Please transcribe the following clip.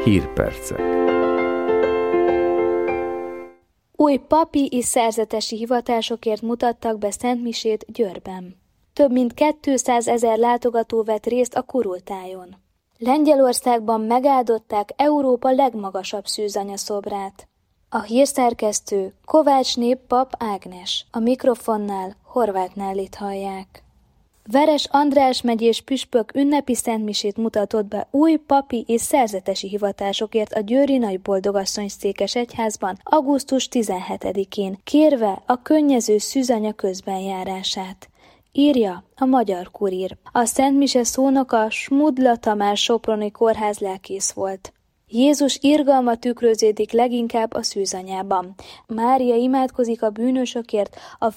Hírpercek. Új papi és szerzetesi hivatásokért mutattak be szentmisét Győrben. Több mint 200 000 látogató vett részt a kurultájon. Lengyelországban megáldották Európa legmagasabb szűzanyaszobrát. A hírszerkesztő Kovácsné pap Ágnes, a mikrofonnál Horváth Nellit hallják. Veres András megyés püspök ünnepi szentmisét mutatott be új papi és szerzetesi hivatásokért a győri Nagyboldogasszony-székes egyházban augusztus 17-én, kérve a könnyező szűzanya közbenjárását. Írja a Magyar Kurír. A szentmise szónoka Smudla Tamás soproni kórház lelkész volt. Jézus irgalma tükröződik leginkább a szűzanyában. Mária imádkozik a bűnösökért, a